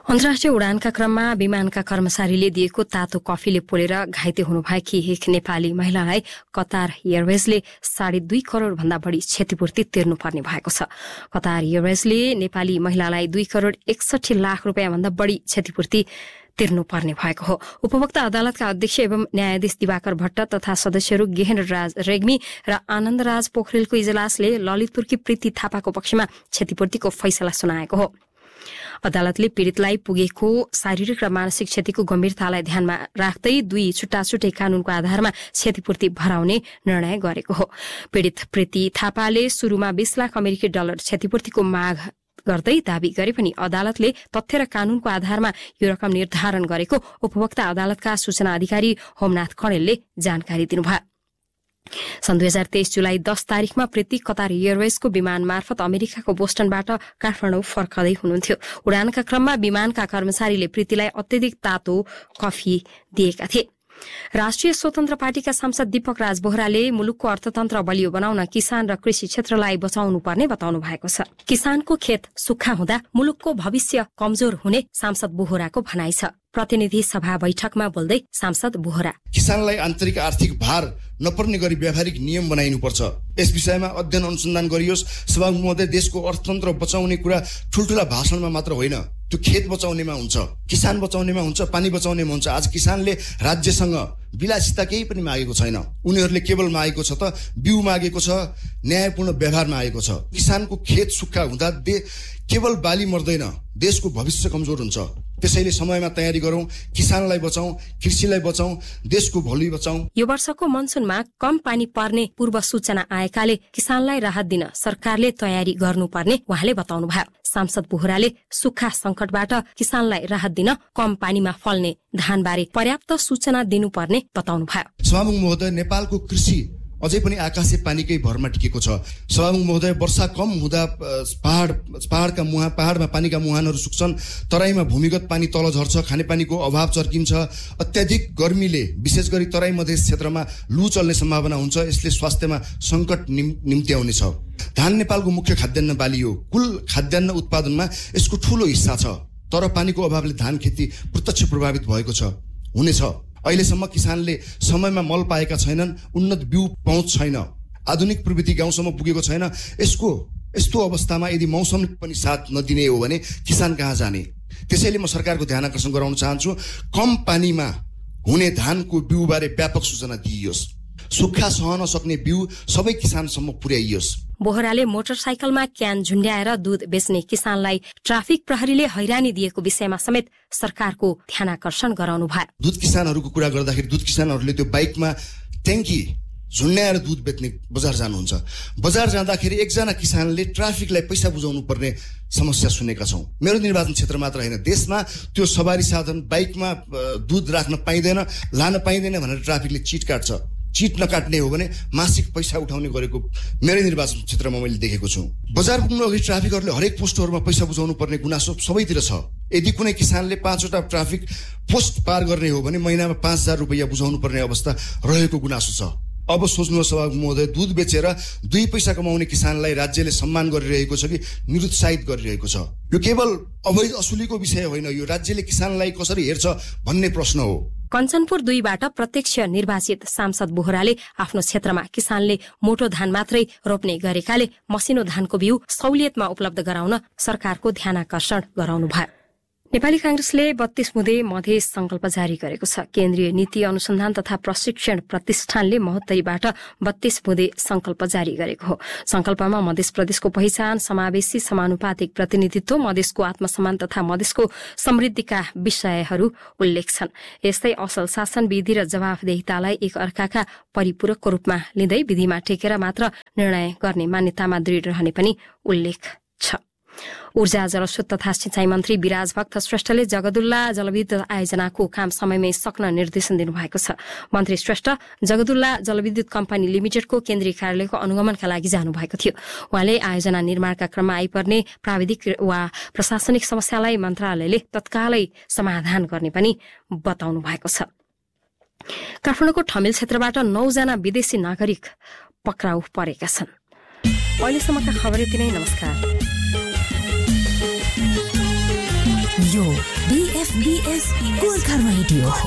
अन्तर्राष्ट्रिय उडानका क्रममा विमानका कर्मचारीले दिएको तातो कफीले पोलेर घाइते हुनुभएकी एक नेपाली महिलालाई कतार एयरवेजले 2.5 करोड़ भन्दा बढी क्षतिपूर्ति तिर्नुपर्ने भएको छ। कतार एयरवेजले नेपाली महिलालाई 2 करोड़ 61 लाख रुपियाँ भन्दा बढी क्षतिपूर्ति तिर्नुपर्ने भएको हो। उपभोक्ता अदालतका अध्यक्ष एवं न्यायाधीश दिवाकर भट्ट तथा सदस्यहरू गेहेन्द्रराज रेग्मी र आनन्दराज पोखरेलको इजलासले ललितपुरकी प्रीति थापाको पक्षमा क्षतिपूर्तिको फैसला सुनाएको हो। अदालतले पीड़ितलाई पुगेको शारीरिक र मानसिक क्षतिको गम्भीरतालाई ध्यानमा राख्दै 2 छुट्टा-छुट्टै कानूनको आधारमा क्षतिपूर्ति भराउने निर्णय गरेको हो। पीड़ित प्रीति थापाले सुरुमा 20 लाख अमेरिकी डलर क्षतिपूर्तिको माग गर्दै दावी गरे पनि अदालतले तथ्य र कानूनको आधारमा यो रकम निर्धारण गरेको उपभोक्ता अदालतका सूचना अधिकारी होमनाथ कणेलले जानकारी दिनुभयो। सन् 2023 जुलाई 10 तारिखमा प्रीति कतार एयरवेजको विमान मार्फत अमेरिकाको बोस्टनबाट काठमाडौँ फर्कदै हुनुहुन्थ्यो। उडानका क्रममा विमानका कर्मचारीले प्रीतिलाई अत्यधिक तातो कफी दिएका थिए। राष्ट्रिय स्वतन्त्र पार्टीका सांसद दीपक राज बोहराले मुलुकको अर्थतन्त्र बलियो बनाउन किसान र कृषि क्षेत्रलाई बचाउनु पर्ने बताउनु भएको छ। किसानको खेत सुक्खा हुँदा मुलुकको भविष्य कमजोर हुने सांसद बोहराको भनाइ छ। प्रतिनिधि सभा बैठकमा बोल्दै सांसद बोहरा किसानलाई आन्तरिक आर्थिक भार नपर्ने गरी व्यावहारिक नियम बनाइनुपर्छ। यस विषयमा अध्ययन अनुसन्धान गरियोस्। सभामुख महोदय, देशको अर्थतन्त्र बचाउने कुरा ठूलठूला भाषणमा मात्र होइन, त्यो खेत बचाउनेमा हुन्छ, किसान बचाउनेमा हुन्छ, पानी बचाउनेमा हुन्छ। आज किसानले राज्यसँग विलासिता केही पनि मागेको छैन। उनीहरूले केवल मागेको छ त बिउ मागेको छ, न्यायपूर्ण व्यवहार मागेको छ। किसानको खेत सुक्खा हुँदा केवल बाली मर्दैन, देशको भविष्य कमजोर हुन्छ। त्यसैले समयमा तयारी गरौं, किसानलाई बचाउँ, कृषिलाई बचाउँ, देशको भोलि बचाउँ। यो वर्षको मनसुनमा कम पानी पर्ने पूर्व सूचना आएकाले किसानलाई राहत दिन सरकारले तयारी गर्नुपर्ने उहाँले बताउनुभयो। सांसद बोहराले सुक्खा संकटबाट किसानलाई राहत दिन कम पानीमा फल्ने धानबारे पर्याप्त सूचना दिनुपर्ने बताउनुभयो। सभामुख महोदय, नेपालको कृषि अझै पनि आकाशे पानीकै भरमा टिकेको छ। सभामुख महोदय, वर्षा कम हुँदा पहाडमा पानीका मुहानहरू सुक्छन्, तराईमा भूमिगत पानी तल झर्छ, खानेपानीको अभाव चर्किन्छ। अत्याधिक गर्मीले विशेष गरी तराई मधेस क्षेत्रमा लू चल्ने सम्भावना हुन्छ। यसले स्वास्थ्यमा संकट निम्त्याउनेछ। धान नेपालको मुख्य खाद्यान्न बाली हो। कुल खाद्यान्न उत्पादनमा यसको ठूलो हिस्सा छ। तर पानीको अभावले धान खेती प्रत्यक्ष प्रभावित भएको छ, हुनेछ। अहिलेसम्म किसानले समयमा मल पाएका छैनन्, उन्नत बिउ पहुँच छैन, आधुनिक प्रविधि गाउँसम्म पुगेको छैन। यस्तो अवस्थामा यदि मौसम पनि साथ नदिने हो भने किसान कहाँ जाने? त्यसैले म सरकारको ध्यान आकर्षण गराउन चाहन्छु, कम पानीमा हुने धानको बिउबारे व्यापक सूचना दिइयोस्। सुक्खा सहन सक्ने बिउ सबै किसानसम्म पुर्याइयोस्। बोहराले मोटरसाइकलमा क्यान झुण्ड्याएर दूध बेच्ने किसानलाई ट्राफिक प्रहरीले हैरानी दिएको विषयमा समेत सरकारको ध्यानाकर्षण गराउनु भयो। दूध किसानहरूको कुरा गर्दाखेरि दूध किसानहरूले त्यो बाइकमा ट्याङ्की झुण्ड्याएर दूध बेच्ने बजार जानुहुन्छ। बजार जाँदाखेरि एकजना किसानले ट्राफिकलाई पैसा बुझाउनु पर्ने समस्या सुनेका छौं। मेरो निर्वाचन क्षेत्र मात्र होइन, देशमा त्यो सवारी साधन बाइकमा दूध राख्न पाइँदैन, लान पाइँदैन भनेर ट्राफिकले चिट काट्छ। चिट नकाट्ने हो भने मासिक पैसा उठाउने गरेको मेरो निर्वाचन क्षेत्रमा मैले देखेको छु। बजार पुग्नु अघि ट्राफिकहरूले हरेक पोस्टहरूमा पैसा बुझाउनु पर्ने गुनासो सबैतिर छ। यदि कुनै किसानले 5वटा ट्राफिक पोस्ट पार गर्ने हो भने महिनामा 5,000 रुपैयाँ बुझाउनु पर्ने अवस्था रहेको गुनासो छ। अब सोच्नुहोस् सभामुख महोदय, दूध बेचेर 2 पैसा कमाउने किसानलाई राज्यले सम्मान गरिरहेको छ कि निरुत्साहित गरिरहेको छ? यो केवल अवैध असुलीको विषय होइन, यो राज्यले किसानलाई कसरी हेर्छ भन्ने प्रश्न हो। कञ्चनपुर 2बाट प्रत्यक्ष निर्वाचित सांसद बोहराले आफ्नो क्षेत्रमा किसानले मोटो धान मात्रै रोप्ने गरेकाले मसिनो धानको बिउ सहुलियतमा उपलब्ध गराउन सरकारको ध्यानाकर्षण गराउनु भयो। नेपाली कांग्रेसले 32 बुँदे मधेस संकल्प जारी गरेको छ। केन्द्रीय नीति अनुसन्धान तथा प्रशिक्षण प्रतिष्ठानले महोत्तरीबाट 32 बुँदे संकल्प जारी गरेको हो। संकल्पमा मधेस प्रदेशको पहिचान, समावेशी समानुपातिक प्रतिनिधित्व, मधेसको आत्मसम्मान तथा मधेसको समृद्धिका विषयहरू उल्लेख छन्। यस्तै असल शासन, विधि र जवाफदेहितालाई एक अर्काका परिपूरकको रूपमा लिँदै विधिमा टेकेर मात्र निर्णय गर्ने मान्यतामा दृढ रहने पनि उल्लेख छ। ऊर्जा, जलस्रोत तथा सिंचाई मन्त्री विराज भक्त श्रेष्ठले जगदुल्ला जलविद्युत आयोजनाको काम समयमै सक्न निर्देशन दिनुभएको छ। मन्त्री श्रेष्ठ जगदुल्ला जलविद्युत कम्पनी लिमिटेडको केन्द्रीय कार्यालयको अनुगमनका लागि जानुभएको थियो। उहाँले आयोजना निर्माणका क्रममा आइपर्ने प्राविधिक वा प्रशासनिक समस्यालाई मन्त्रालयले तत्कालै समाधान गर्ने पनि बताउनु भएको छ। काठमाडौँको ठमेल क्षेत्रबाट 9 जना विदेशी नागरिक पक्राउ परेका छन्। अहिलेसम्मका खबर यति नै। नमस्कार। यो BFBS गोर्खा रेडियो हो।